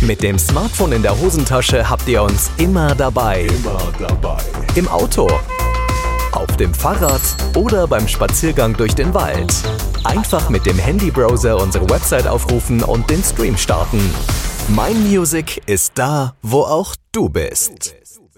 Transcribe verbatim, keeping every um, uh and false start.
Mit dem Smartphone in der Hosentasche habt ihr uns immer dabei. Immer dabei. Im Auto, auf dem Fahrrad oder beim Spaziergang durch den Wald. Einfach mit dem Handybrowser unsere Website aufrufen und den Stream starten. Mein Music ist da, wo auch du bist.